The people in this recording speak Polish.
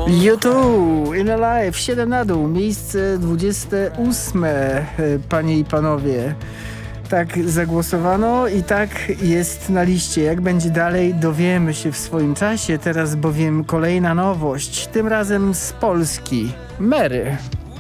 YouTube in Alive 7 na dół, miejsce 28, panie i panowie. Tak zagłosowano i tak jest na liście. Jak będzie dalej, dowiemy się w swoim czasie. Teraz bowiem kolejna nowość, tym razem z Polski. Mary.